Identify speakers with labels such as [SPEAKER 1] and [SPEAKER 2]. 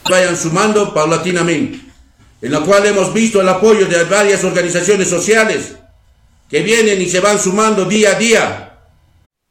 [SPEAKER 1] vayan sumando paulatinamente, en la cual hemos visto el apoyo de varias organizaciones sociales que vienen y se van sumando día a día